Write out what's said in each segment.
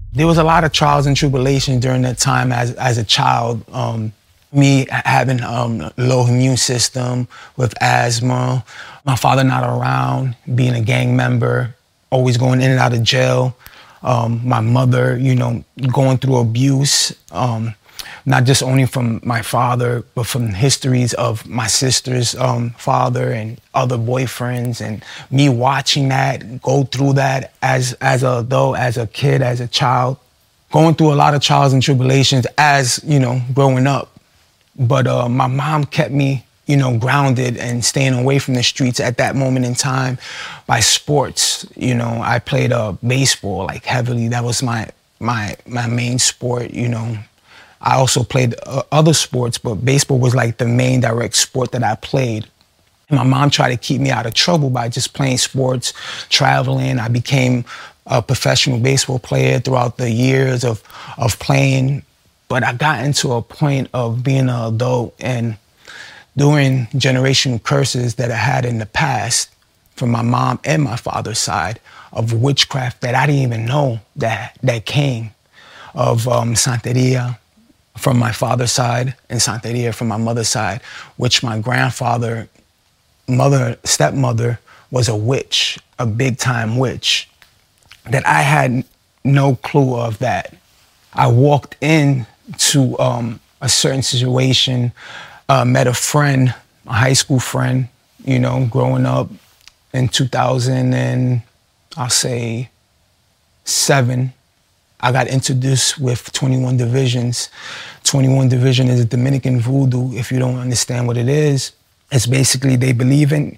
There was a lot of trials and tribulations during that time as a child. Me having low immune system with asthma, my father not around, being a gang member, always going in and out of jail. My mother, going through abuse, not just only from my father, but from histories of my sister's father and other boyfriends, and me watching that, go through that as an adult, as a kid, as a child, going through a lot of trials and tribulations as, growing up. But my mom kept me, grounded and staying away from the streets at that moment in time by sports. I played baseball like heavily. That was my main sport. I also played other sports, but baseball was like the main direct sport that I played. And my mom tried to keep me out of trouble by just playing sports, traveling. I became a professional baseball player throughout the years of playing. But I got into a point of being an adult and during generational curses that I had in the past from my mom and my father's side of witchcraft that I didn't even know that came, of Santeria from my father's side and Santeria from my mother's side, which my grandfather, stepmother, was a witch, a big time witch, that I had no clue of that. I walked into a certain situation, met a friend, a high school friend, growing up in 2000 and I'll say 7. I got introduced with 21 Divisions. 21 Division is a Dominican voodoo. If you don't understand what it is, it's basically they believe in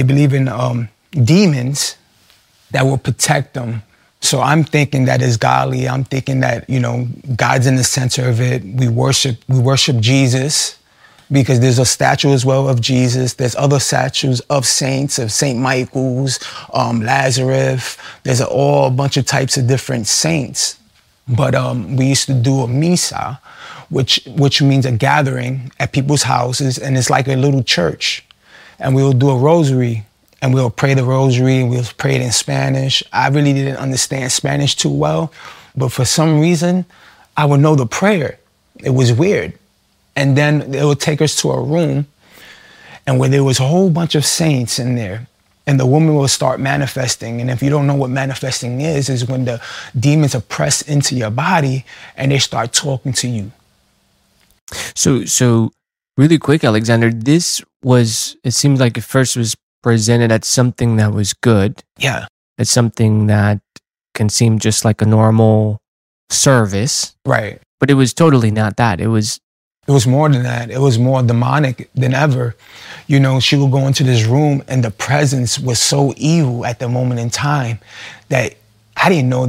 demons that will protect them. So I'm thinking that it's godly. I'm thinking that, God's in the center of it. We worship Jesus because there's a statue as well of Jesus. There's other statues of saints, of St. Michael's, Lazarus. There's a bunch of types of different saints. But we used to do a misa, which means a gathering at people's houses, and it's like a little church. And we will do a rosary. And we'll pray the rosary, and we'll pray it in Spanish. I really didn't understand Spanish too well, but for some reason, I would know the prayer. It was weird. And then they would take us to a room, and where there was a whole bunch of saints in there, and the woman will start manifesting. And if you don't know what manifesting is when the demons are pressed into your body, and they start talking to you. So really quick, Alexander, it seems like at first was presented as something that was good. Yeah. It's something that can seem just like a normal service. Right. But it was totally not that. It was more than that. It was more demonic than ever. She would go into this room and the presence was so evil at the moment in time that I didn't know